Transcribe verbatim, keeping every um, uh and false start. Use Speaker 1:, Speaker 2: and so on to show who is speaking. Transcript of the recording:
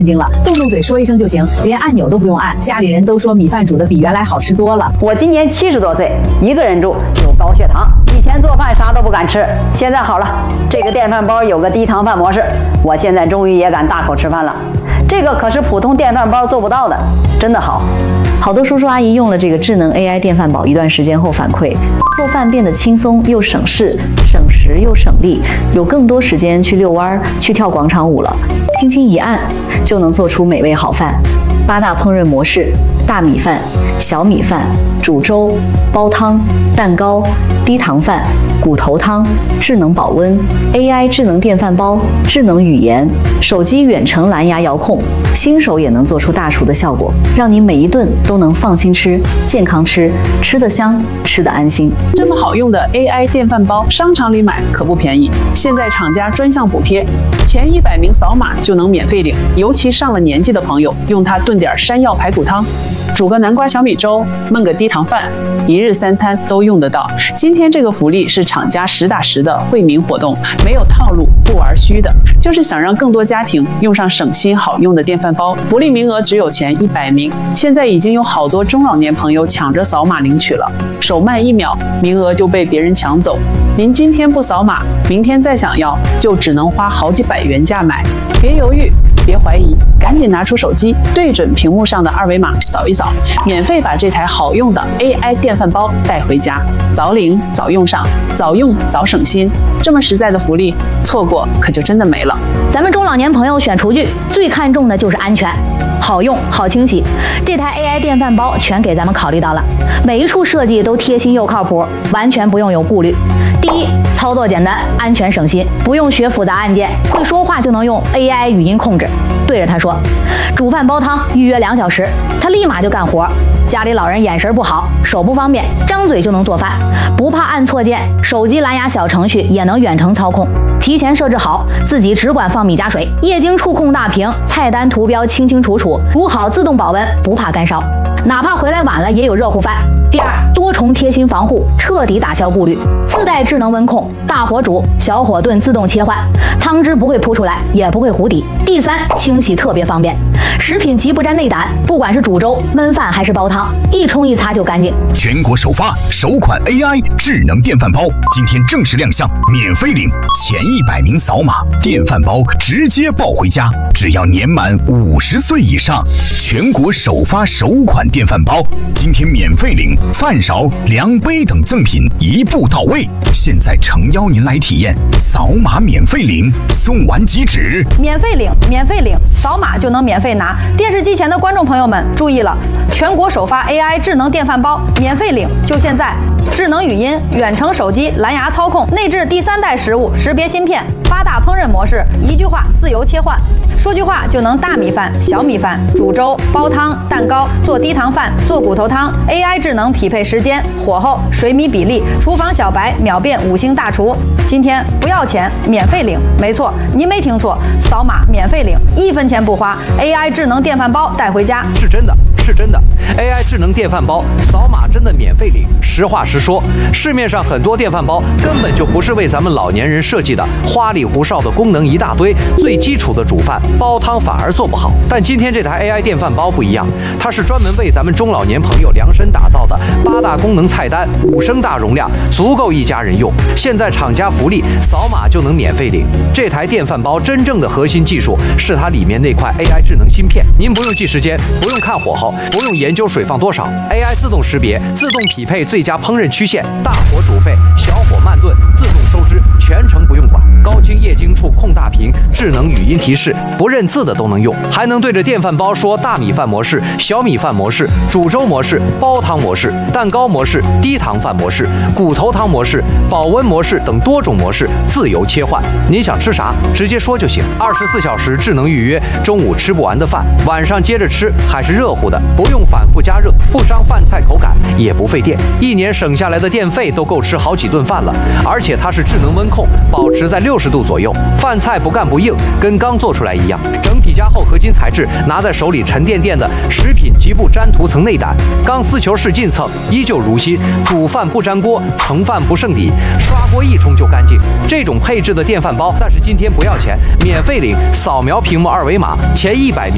Speaker 1: 睛了，动动嘴说一声就行，连按钮都不用按。家里人都说米饭煮的比原来好吃多了。
Speaker 2: 我今年七十多岁，一个人住，有高血糖，以前做饭啥都不敢吃，现在好了，这个电饭煲有个低糖饭模式，我现在终于也敢大口吃饭了。这个可是普通电饭煲做不到的，真的好。
Speaker 3: 好多叔叔阿姨用了这个智能 A I 电饭煲一段时间后反馈，做饭变得轻松又省事，省时又省力，有更多时间去遛弯、去跳广场舞了。轻轻一按就能做出美味好饭。八大烹饪模式：大米饭、小米饭、煮粥、煲汤、蛋糕、低糖饭、骨头汤、智能保温、A I 智能电饭煲、智能语言、手机远程蓝牙遥控，新手也能做出大厨的效果，让你每一顿都能放心吃、健康吃，吃得香，吃得安心。
Speaker 4: 这么好用的 A I 电饭煲，商场里买可不便宜。现在厂家专项补贴，前一百名扫码就能免费领。尤其上了年纪的朋友，用它炖点山药排骨汤，煮个南瓜小米粥，焖个低糖饭，一日三餐都用得到。今天这个福利是厂家实打实的惠民活动，没有套路，不玩虚的，就是想让更多家庭用上省心好用的电饭煲。福利名额只有前一百名，现在已经有好多中老年朋友抢着扫码领取了，手慢一秒，名额就被别人抢走。您今天不扫码，明天再想要，就只能花好几百元价买。别犹豫，别怀疑，赶紧拿出手机，对准屏幕上的二维码扫一扫，免费把这台好用的 A I 电饭煲带回家，早领早用上，早用早省心。这么实在的福利，错过可就真的没了。
Speaker 5: 咱们中老年朋友选厨具最看重的就是安全，好用好清洗，这台 A I 电饭煲全给咱们考虑到了，每一处设计都贴心又靠谱，完全不用有顾虑。第一，操作简单，安全省心，不用学复杂按键，会说话就能用 A I 语音控制，对着它说煮饭煲汤，预约两小时，它立马就干活。家里老人眼神不好，手不方便，张嘴就能做饭，不怕按错键，手机蓝牙小程序也能远程操控，提前设置好，自己只管放米加水，液晶触控大屏，菜单图标清清楚楚，煮好自动保温，不怕干烧，哪怕回来晚了也有热乎饭。第二，多重贴心防护，彻底打消顾虑，自带智能温控，大火煮、小火炖自动切换，汤汁不会扑出来，也不会糊底。第三，清洗特别方便，食品极不沾内胆，不管是煮粥、焖饭还是煲汤，一冲一擦就干净。
Speaker 6: 全国首发首款 A I 智能电饭煲，今天正式亮相，免费领，前一百名扫码，电饭煲直接抱回家，只要年满五十岁以上。全国首发首款电饭煲，今天免费领。饭勺、量杯等赠品一步到位，现在诚邀您来体验，扫码免费领，送完即止。
Speaker 7: 免费领，免费领，扫码就能免费拿。电视机前的观众朋友们注意了，全国首发 A I 智能电饭煲，免费领，就现在！智能语音、远程手机蓝牙操控，内置第三代食物识别芯片，八大烹饪模式，一句话自由切换，说句话就能大米饭、小米饭、煮粥、煲汤、蛋糕、做低糖饭、做骨头汤。A I 智能匹配时间、火候、水米比例，厨房小白秒变五星大厨。今天不要钱，免费领，没错，您没听错，扫码免费领，一分钱不花。A I 智能电饭煲带回家，
Speaker 8: 是真的。是真的 ，A I 智能电饭煲扫码真的免费领。实话实说，市面上很多电饭煲根本就不是为咱们老年人设计的，花里胡哨的功能一大堆，最基础的煮饭、煲汤反而做不好。但今天这台 A I 电饭煲不一样，它是专门为咱们中老年朋友量身打造的，八大功能菜单，五升大容量，足够一家人用。现在厂家福利，扫码就能免费领。这台电饭煲真正的核心技术是它里面那块 A I 智能芯片，您不用记时间，不用看火候。不用研究水放多少 ，A I 自动识别，自动匹配最佳烹饪曲线，大火煮沸，小火慢炖，自动收汁，全程不用管。高清液晶触控大屏，智能语音提示，不认字的都能用，还能对着电饭煲说大米饭模式、小米饭模式、煮粥模式、煲汤模式、蛋糕模式、低糖饭模式、骨头汤模式、保温模式等多种模式自由切换。您想吃啥，直接说就行，二十四小时智能预约。中午吃不完的饭，晚上接着吃，还是热乎的。不用反复加热，不伤饭菜口感，也不费电，一年省下来的电费都够吃好几顿饭了。而且它是智能温控，保持在六十度左右，饭菜不干不硬，跟刚做出来一样。整体加厚合金材质，拿在手里沉甸甸的，食品极不沾涂层内胆，钢丝球式进蹭，依旧如新。煮饭不粘锅，盛饭不剩底，刷锅一冲就干净。这种配置的电饭煲，但是今天不要钱，免费领，扫描屏幕二维码，前一百名